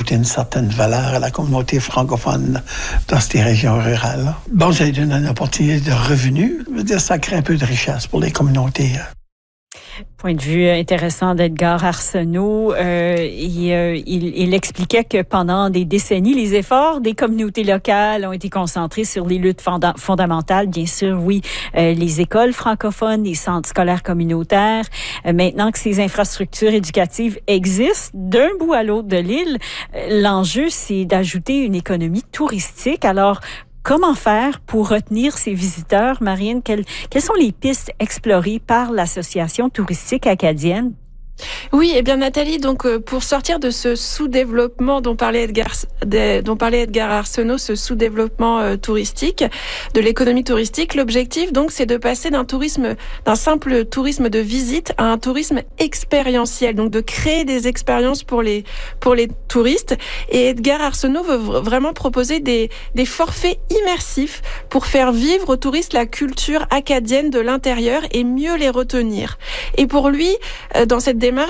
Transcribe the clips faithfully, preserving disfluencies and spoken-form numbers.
ajouter une certaine valeur à la communauté francophone dans ces régions rurales. Bon, ça lui donne une opportunité de revenus. Je veux dire, ça crée un peu de richesse pour les communautés. Point de vue intéressant d'Edgar Arsenault. Euh, il, euh, il, il expliquait que pendant des décennies, les efforts des communautés locales ont été concentrés sur les luttes fonda- fondamentales. Bien sûr, oui, euh, les écoles francophones, les centres scolaires communautaires. Euh, maintenant que ces infrastructures éducatives existent d'un bout à l'autre de l'île, euh, l'enjeu, c'est d'ajouter une économie touristique. Alors, comment faire pour retenir ces visiteurs, Marine? Quelles, quelles sont les pistes explorées par l'Association touristique acadienne? Oui, eh bien Nathalie, donc euh, pour sortir de ce sous-développement dont parlait Edgar, de, dont parlait Edgar Arsenault, ce sous-développement euh, touristique, de l'économie touristique, l'objectif donc c'est de passer d'un tourisme, d'un simple tourisme de visite à un tourisme expérientiel, donc de créer des expériences pour les pour les touristes. Et Edgar Arsenault veut vraiment proposer des des forfaits immersifs pour faire vivre aux touristes la culture acadienne de l'intérieur et mieux les retenir. Et pour lui, euh, dans cette démarche,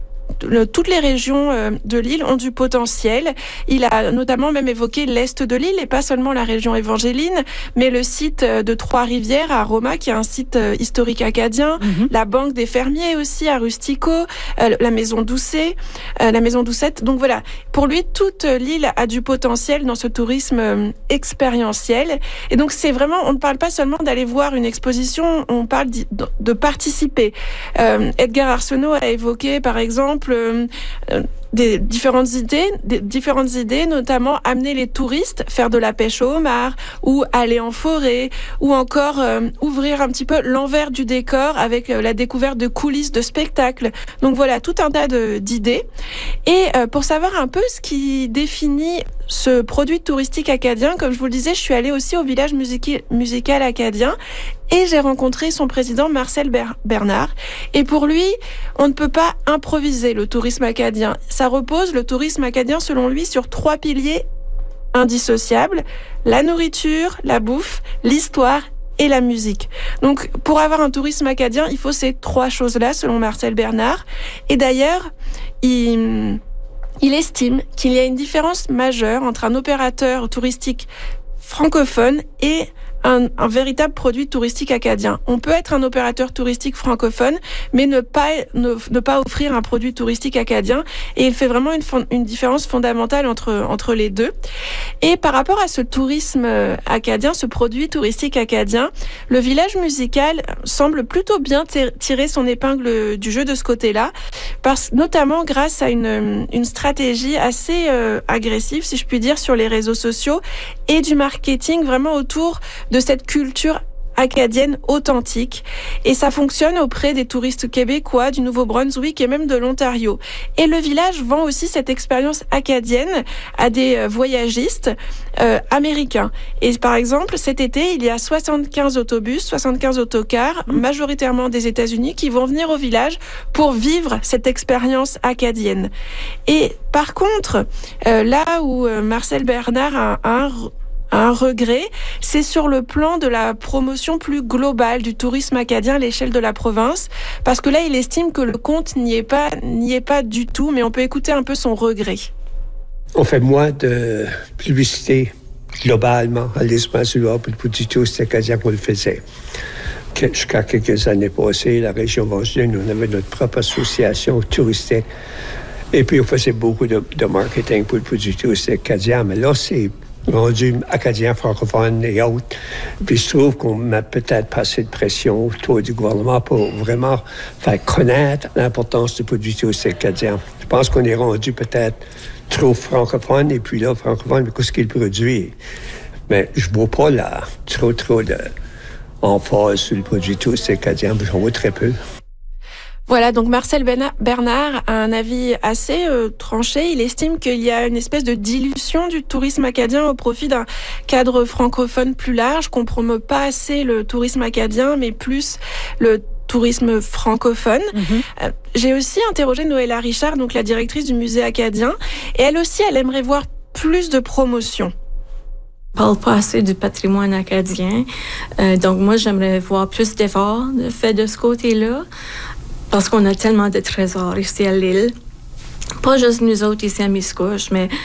Le, toutes les régions euh, de l'île ont du potentiel. Il a notamment même évoqué l'est de l'île et pas seulement la région évangéline, mais le site de Trois-Rivières à Roma, qui est un site euh, historique acadien, mm-hmm. la Banque des Fermiers aussi à Rustico, euh, la Maison Doucet, euh, la Maison Doucette. Donc voilà, pour lui, toute l'île a du potentiel dans ce tourisme euh, expérientiel. Et donc c'est vraiment, on ne parle pas seulement d'aller voir une exposition, on parle de, de participer. Euh, Edgar Arsenault a évoqué par exemple Euh, euh, des différentes idées, des différentes idées, notamment amener les touristes, faire de la pêche au homard, ou aller en forêt, ou encore euh, ouvrir un petit peu l'envers du décor avec euh, la découverte de coulisses de spectacles. Donc voilà, tout un tas de, d'idées. Et euh, pour savoir un peu ce qui définit ce produit touristique acadien, comme je vous le disais, je suis allée aussi au village musici- musical acadien et j'ai rencontré son président Marcel Ber- Bernard. Et pour lui, on ne peut pas improviser le tourisme acadien. Ça repose, le tourisme acadien, selon lui, sur trois piliers indissociables: la nourriture, la bouffe, l'histoire et la musique. Donc, pour avoir un tourisme acadien, il faut ces trois choses-là, selon Marcel Bernard. Et d'ailleurs, il, il estime qu'il y a une différence majeure entre un opérateur touristique francophone et Un, un véritable produit touristique acadien. On peut être un opérateur touristique francophone, mais ne pas, ne, ne pas offrir un produit touristique acadien. Et il fait vraiment une, une différence fondamentale entre, entre les deux. Et par rapport à ce tourisme acadien, ce produit touristique acadien, le village musical semble plutôt bien tirer son épingle du jeu de ce côté-là, parce, notamment grâce à une, une stratégie assez euh, agressive, si je puis dire, sur les réseaux sociaux et du marketing vraiment autour de cette culture acadienne authentique. Et ça fonctionne auprès des touristes québécois, du Nouveau-Brunswick et même de l'Ontario. Et le village vend aussi cette expérience acadienne à des voyagistes euh, américains. Et par exemple, cet été, il y a soixante-quinze autobus, soixante-quinze autocars, mmh. majoritairement des États-Unis, qui vont venir au village pour vivre cette expérience acadienne. Et par contre, euh, là où euh, Marcel Bernard a un Un regret, c'est sur le plan de la promotion plus globale du tourisme acadien à l'échelle de la province, parce que là, il estime que le compte n'y est pas, n'y est pas du tout, mais on peut écouter un peu son regret. On fait moins de publicité globalement à l'Isle-Mazua pour du tourisme acadien qu'on le faisait. Jusqu'à quelques années passées, la région Vosgien, on avait notre propre association touristique, et puis on faisait beaucoup de, de marketing pour le produit touristique acadien, mais là, c'est rendu acadien, francophone et autres. Puis je trouve qu'on met peut-être pas assez de pression autour du gouvernement pour vraiment faire connaître l'importance du produit touristique acadien. Je pense qu'on est rendu peut-être trop francophone, et puis là, francophone, mais qu'est-ce qu'il produit? Mais je vois pas là trop, trop d'emphase sur le produit touristique acadien, j'en vois très peu. Voilà, donc Marcel Bernard a un avis assez euh, tranché. Il estime qu'il y a une espèce de dilution du tourisme acadien au profit d'un cadre francophone plus large, qu'on ne promeut pas assez le tourisme acadien, mais plus le tourisme francophone. Mm-hmm. Euh, j'ai aussi interrogé Noëlla Richard, donc la directrice du musée acadien, et elle aussi, elle aimerait voir plus de promotion. On parle pas assez du patrimoine acadien, euh, donc moi j'aimerais voir plus d'efforts faits de ce côté-là. Parce qu'on a tellement de trésors ici à l'île. Pas juste nous autres ici à Miscouche, mais